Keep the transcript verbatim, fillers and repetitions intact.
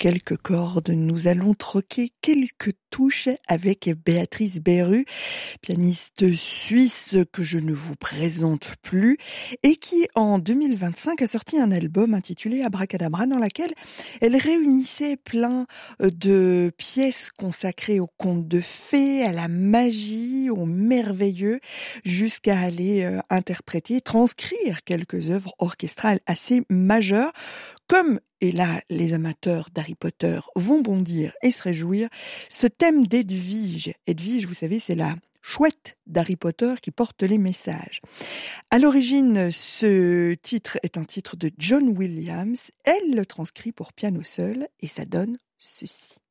quelques cordes, nous allons troquer quelques touches avec Béatrice Berru, pianiste suisse que je ne vous présente plus et qui en deux mille vingt-cinq a sorti un album intitulé Abracadabra dans lequel elle réunissait plein de pièces consacrées aux contes de fées, à la magie, au merveilleux, jusqu'à aller euh, interpréter, transcrire quelques œuvres orchestrales assez majeures, comme, et là les amateurs d'Harry Potter vont bondir et se réjouir, ce thème d'Edwige. Edwige, vous savez, c'est la chouette d'Harry Potter qui porte les messages. À l'origine, ce titre est un titre de John Williams. Elle le transcrit pour piano seul et ça donne ceci.